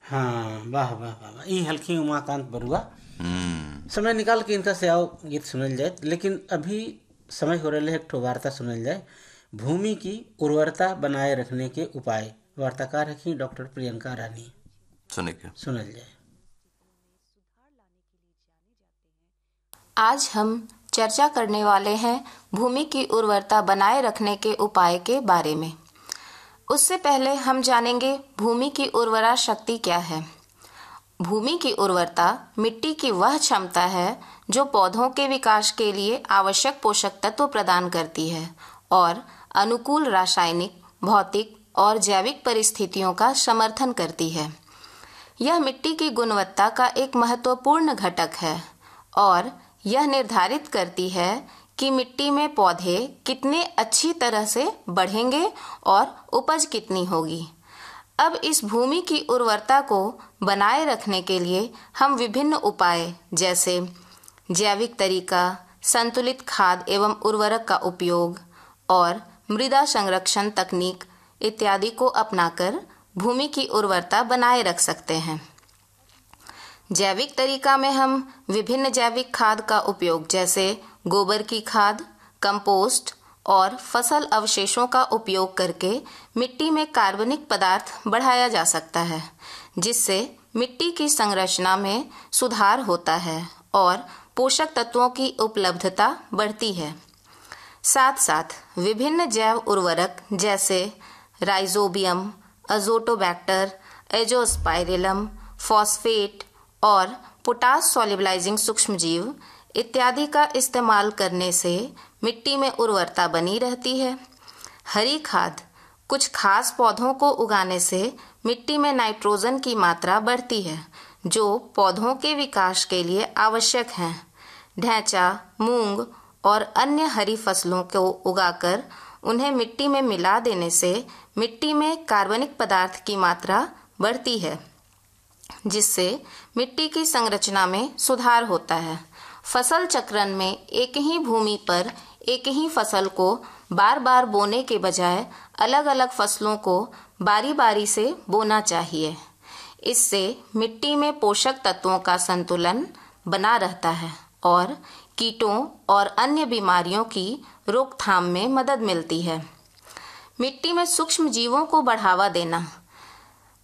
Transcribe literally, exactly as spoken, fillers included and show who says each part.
Speaker 1: हाँ, वाह वाह वाह वाह। ई हल्की उमाकांत बरुआ।
Speaker 2: हम्म।
Speaker 1: समय निकाल के इनका से आओ गीत सुनल जाए, लेकिन अभी समय हो रहा है एक ठो वार्ता सुनल जाए। भूमि की उर्वरता बनाए रखने के उपाय। वार्ताकार रखी डॉक्टर प्रियंका रानी।
Speaker 2: सुने के
Speaker 1: सुनल जाए।
Speaker 3: आज हम चर्चा करने वाले हैं भूमि की उर्वरता बनाए रखने के उपाय के बारे में। उससे पहले हम जानेंगे भूमि की उर्वरा शक्ति क्या है। भूमि की उर्वरता मिट्टी की वह क्षमता है जो पौधों के विकास के लिए आवश्यक पोषक तत्व प्रदान करती है और अनुकूल रासायनिक, भौतिक और जैविक परिस्थितियों का समर्थन करती है। यह मिट्टी की गुणवत्ता का एक महत्वपूर्ण घटक है और यह निर्धारित करती है कि मिट्टी में पौधे कितने अच्छी तरह से बढ़ेंगे और उपज कितनी होगी। अब इस भूमि की उर्वरता को बनाए रखने के लिए हम विभिन्न उपाय जैसे जैविक तरीका, संतुलित खाद एवं उर्वरक का उपयोग और मृदा संरक्षण तकनीक इत्यादि को अपनाकर भूमि की उर्वरता बनाए रख सकते हैं। जैविक तरीका में हम विभिन्न जैविक खाद का उपयोग जैसे गोबर की खाद, कंपोस्ट और फसल अवशेषों का उपयोग करके मिट्टी में कार्बनिक पदार्थ बढ़ाया जा सकता है, जिससे मिट्टी की संरचना में सुधार होता है और पोषक तत्वों की उपलब्धता बढ़ती है। साथ साथ विभिन्न जैव उर्वरक जैसे राइजोबियम, अजोटोबैक्टर, एजोस्पाइरिलम, फॉस्फेट और पोटास सॉल्युबलाइजिंग सूक्ष्मजीव इत्यादि का इस्तेमाल करने से मिट्टी में उर्वरता बनी रहती है। हरी खाद कुछ खास पौधों को उगाने से मिट्टी में नाइट्रोजन की मात्रा बढ़ती है, जो पौधों के विकास के लिए आवश्यक है। ढैंचा, मूंग और अन्य हरी फसलों को उगाकर उन्हें मिट्टी में मिला देने से मिट्टी में कार्बनिक पदार्थ की मात्रा बढ़ती है, जिससे मिट्टी की संरचना में सुधार होता है। फसल चक्रण में एक ही भूमि पर एक ही फसल को बार बार बोने के बजाय अलग अलग फसलों को बारी बारी से बोना चाहिए। इससे मिट्टी में पोषक तत्वों का संतुलन बना रहता है और कीटों और अन्य बीमारियों की रोकथाम में मदद मिलती है। मिट्टी में सूक्ष्म जीवों को बढ़ावा देना